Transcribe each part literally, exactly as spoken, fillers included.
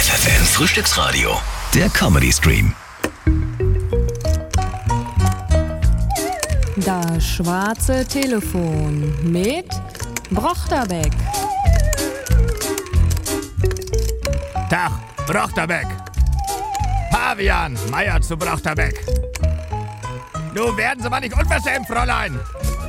F F M Frühstücksradio, der Comedy-Stream. Das schwarze Telefon mit Brochterbeck. Tag, Brochterbeck. Pavian, Meier zu Brochterbeck. Nun werden Sie mal nicht unverschämt, Fräulein.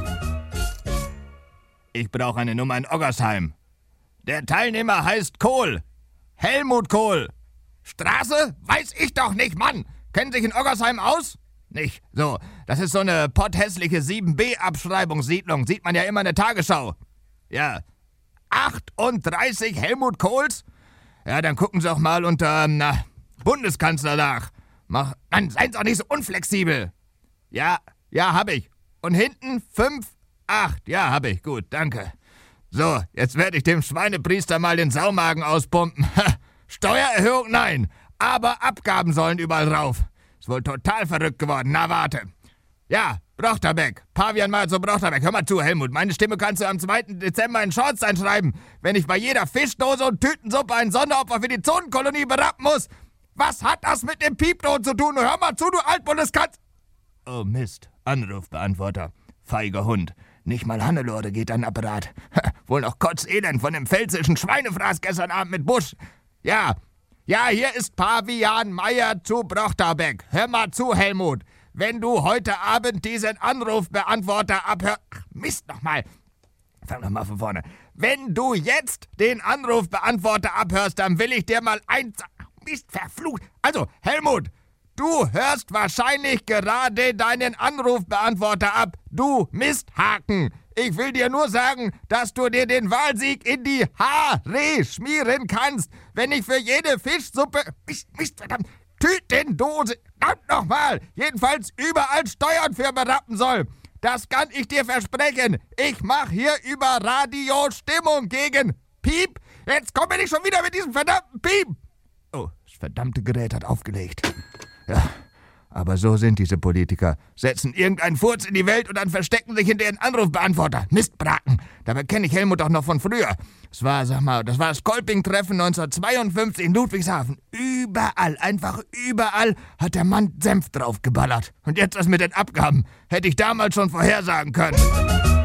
Ich brauche eine Nummer in Oggersheim. Der Teilnehmer heißt Kohl. Helmut Kohl. Straße? Weiß ich doch nicht, Mann. Kennen Sie sich in Oggersheim aus? Nicht. So, das ist so eine potthässliche sieben B Abschreibungssiedlung. Sieht man ja immer in der Tagesschau. Ja. achtunddreißig Helmut Kohls? Ja, dann gucken Sie doch mal unter, na, Bundeskanzler nach. Mach, Mann, seien Sie auch nicht so unflexibel. Ja, ja, hab ich. Und hinten fünf, acht. Ja, hab ich. Gut, danke. So, jetzt werde ich dem Schweinepriester mal den Saumagen auspumpen. Steuererhöhung, nein. Aber Abgaben sollen überall rauf. Ist wohl total verrückt geworden. Na, warte. Ja, Brochterbeck. Pavian mal zu Brochterbeck. Hör mal zu, Helmut. Meine Stimme kannst du am zweiten Dezember in Shorts einschreiben, wenn ich bei jeder Fischdose und Tütensuppe ein Sonderopfer für die Zonenkolonie berappen muss. Was hat das mit dem Piepton zu tun? Hör mal zu, du Altbundeskanzler. Oh Mist. Anrufbeantworter. Feiger Hund. Nicht mal Hannelore geht an Apparat. Ha, wohl noch kotzelend von dem pfälzischen Schweinefraß gestern Abend mit Busch. Ja, ja, hier ist Pavian Meier zu Brochterbeck. Hör mal zu, Helmut. Wenn du heute Abend diesen Anrufbeantworter abhörst... Ach, Mist nochmal. Fang nochmal von vorne. Wenn du jetzt den Anrufbeantworter abhörst, dann will ich dir mal eins... Mist, verflucht. Also, Helmut... Du hörst wahrscheinlich gerade deinen Anrufbeantworter ab, du Misthaken. Ich will dir nur sagen, dass du dir den Wahlsieg in die Haare schmieren kannst, wenn ich für jede Fischsuppe, Mist, Mist, verdammt, Tütendose, verdammt nochmal, jedenfalls überall Steuern für berappen soll. Das kann ich dir versprechen. Ich mache hier über Radio Stimmung gegen Piep. Jetzt komm mir nicht schon wieder mit diesem verdammten Piep. Oh, das verdammte Gerät hat aufgelegt. Ja, aber so sind diese Politiker. Setzen irgendeinen Furz in die Welt und dann verstecken sich hinter ihren Anrufbeantworter. Mistbraten. Dabei kenne ich Helmut auch noch von früher. Das war, sag mal, das war das Kolping-Treffen neunzehnhundertzweiundfünfzig in Ludwigshafen. Überall, einfach überall hat der Mann Senf draufgeballert. Und jetzt das mit den Abgaben. Hätte ich damals schon vorhersagen können.